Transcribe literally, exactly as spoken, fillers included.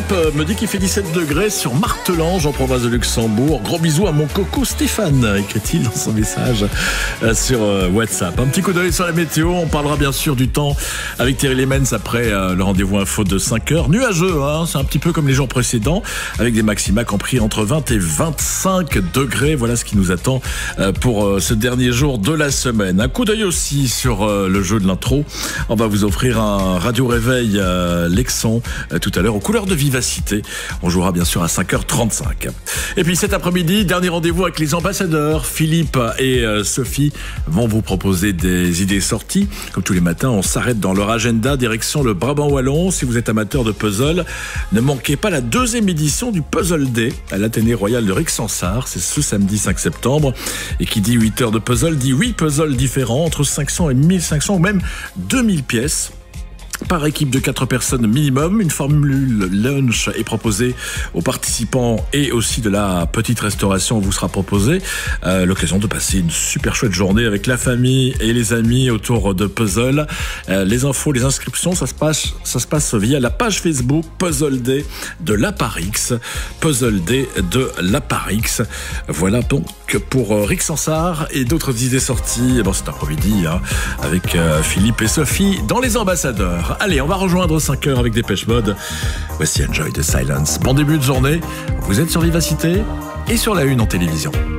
Philippe me dit qu'il fait dix-sept degrés sur Martelange en province de Luxembourg. Gros bisous à mon coco Stéphane, écrit-il dans son message sur WhatsApp. Un petit coup d'œil sur la météo. On parlera bien sûr du temps avec Thierry Lemens après le rendez-vous info de cinq heures. Nuageux, hein, c'est un petit peu comme les jours précédents avec des maxima compris entre vingt et vingt-cinq degrés. Voilà ce qui nous attend pour ce dernier jour de la semaine. Un coup d'œil aussi sur le jeu de l'intro. On va vous offrir un radio réveil euh, Lexon euh, tout à l'heure aux couleurs de vivacité. On jouera bien sûr à cinq heures trente-cinq. Et puis cet après-midi, dernier rendez-vous avec les ambassadeurs. Philippe et euh, Sophie vont vous proposer des idées sorties. Comme tous les matins, on s'arrête dans leur agenda direction le Brabant Wallon. Si vous êtes amateur de puzzle, ne manquez pas la deuxième édition du Puzzle Day à l'Athénée Royal de Rixensart. C'est ce samedi cinq septembre. Et qui dit huit heures de puzzle dit huit puzzles différents entre cinq cents et mille cinq cents ou même deux mille pièces. Par équipe de quatre personnes minimum. Une formule lunch est proposée aux participants et aussi de la petite restauration vous sera proposée. Euh, l'occasion de passer une super chouette journée avec la famille et les amis autour de puzzle. Euh, les infos, les inscriptions, ça se passe, ça se passe via la page Facebook Puzzle Day de l'Aparix. Puzzle Day de l'Aparix. Voilà donc pour euh, Rixensart et d'autres idées sorties. Bon, cet après-midi hein, avec euh, Philippe et Sophie dans les ambassadeurs. Allez, on va rejoindre cinq heures avec Dépêche Mode. Voici Enjoy the Silence. Bon début de journée. Vous êtes sur Vivacité et sur la une en télévision.